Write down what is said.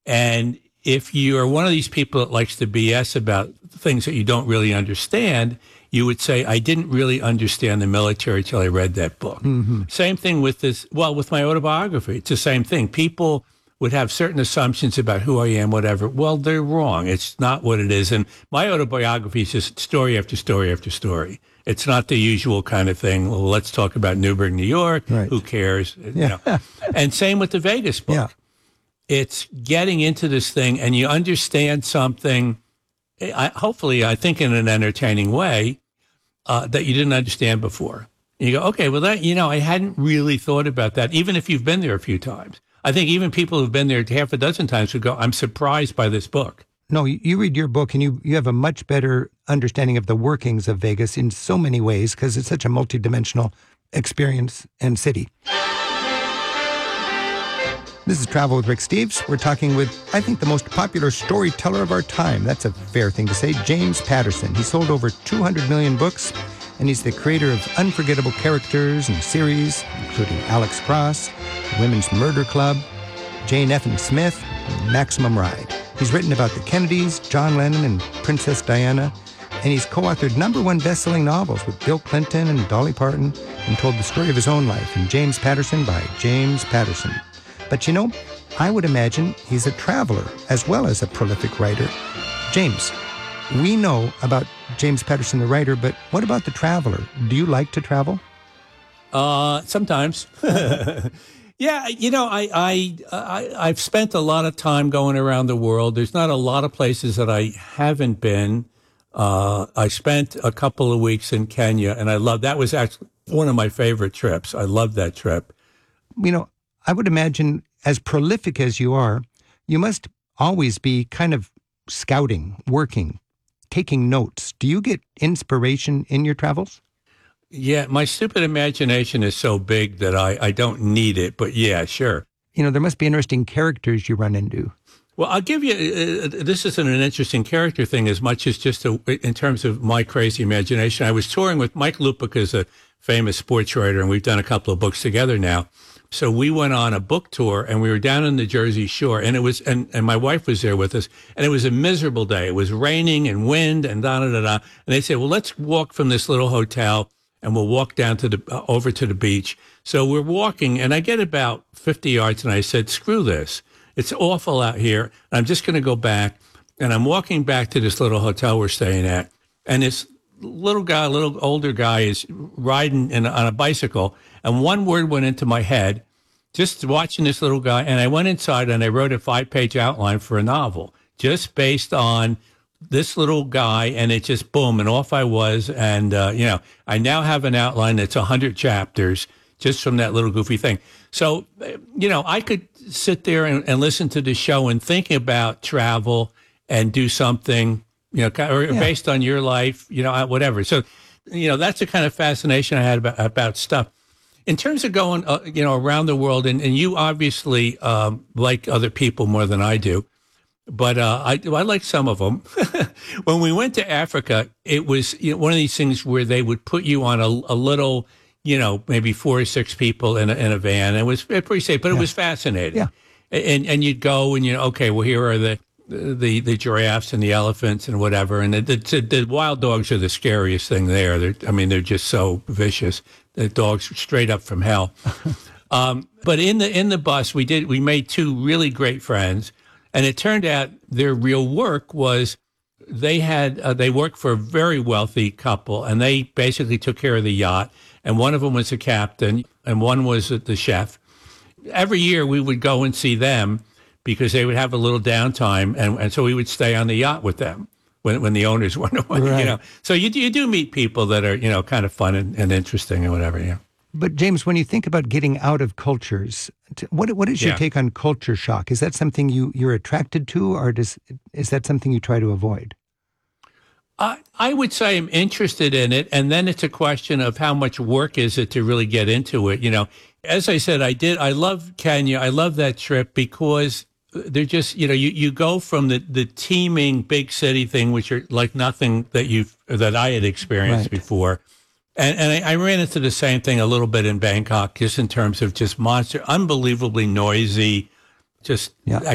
And if you are one of these people that likes to BS about things that you don't really understand, you would say, I didn't really understand the military till I read that book. Mm-hmm. Same thing with this. Well, with my autobiography, it's the same thing. People would have certain assumptions about who I am, whatever. Well, they're wrong. It's not what it is. And my autobiography is just story after story after story. It's not the usual kind of thing. Well, let's talk about Newburgh, New York. Right. Who cares? Yeah. You know. And same with the Vegas book. Yeah. It's getting into this thing and you understand something, hopefully, I think in an entertaining way, that you didn't understand before. And you go, okay, well, that, I hadn't really thought about that, even if you've been there a few times. I think even people who've been there half a dozen times would go, I'm surprised by this book. No, you read your book and you have a much better understanding of the workings of Vegas in so many ways because it's such a multidimensional experience and city. This is Travel with Rick Steves. We're talking with, I think, the most popular storyteller of our time. That's a fair thing to say, James Patterson. He sold over 200 million books, and he's the creator of unforgettable characters and series, including Alex Cross, Women's Murder Club, Jane F. Smith, and Maximum Ride. He's written about the Kennedys, John Lennon, and Princess Diana, and he's co-authored #1 best-selling novels with Bill Clinton and Dolly Parton, and told the story of his own life in James Patterson by James Patterson. But I would imagine he's a traveler as well as a prolific writer. James, we know about James Patterson, the writer, but what about the traveler? Do you like to travel? Sometimes. Yeah, I've spent a lot of time going around the world. There's not a lot of places that I haven't been. I spent a couple of weeks in Kenya, and that was actually one of my favorite trips. I loved that trip. I would imagine, as prolific as you are, you must always be kind of scouting, working, taking notes. Do you get inspiration in your travels? Yeah, my stupid imagination is so big that I don't need it, but yeah, sure. There must be interesting characters you run into. Well, I'll give you, this isn't an interesting character thing as much as just in terms of my crazy imagination. I was touring with Mike Lupica, is a famous sports writer, and we've done a couple of books together now. So we went on a book tour and we were down on the Jersey Shore and it was, and my wife was there with us and it was a miserable day. It was raining and wind and da-da-da-da. And they said, well, let's walk from this little hotel and we'll walk down to over to the beach. So we're walking and I get about 50 yards and I said, screw this. It's awful out here. I'm just going to go back. And I'm walking back to this little hotel we're staying at. And this little older guy is riding on a bicycle. And one word went into my head, just watching this little guy. And I went inside and I wrote a 5-page outline for a novel, just based on this little guy. And it just, boom, and off I was. And, I now have an outline that's 100 chapters just from that little goofy thing. So, I could sit there and listen to the show and think about travel and do something, based on your life, whatever. So, that's the kind of fascination I had about stuff. In terms of going, around the world, and you obviously like other people more than I do, but I like some of them. When we went to Africa, it was one of these things where they would put you on a little, maybe 4 or 6 people in a van. It was pretty safe, but it was fascinating. Yeah. And you'd go and okay, well, here are the giraffes and the elephants and whatever. And the wild dogs are the scariest thing there. They're just so vicious. The dogs straight up from hell. But in the bus, we made 2 really great friends. And it turned out their real work was they worked for a very wealthy couple and they basically took care of the yacht. And one of them was a captain and one was the chef. Every year we would go and see them because they would have a little downtime. And so we would stay on the yacht with them when the owners went away, right. So you do meet people that are, kind of fun and interesting and whatever, yeah. But James, when you think about getting out of cultures, what is your take on culture shock? Is that something you're attracted to, or is that something you try to avoid? I would say I'm interested in it, and then it's a question of how much work is it to really get into it. As I said, I love Kenya. I love that trip because they're just, you go from the teeming big city thing, which are like nothing that I had experienced before. And I ran into the same thing a little bit in Bangkok, just in terms of just unbelievably noisy, just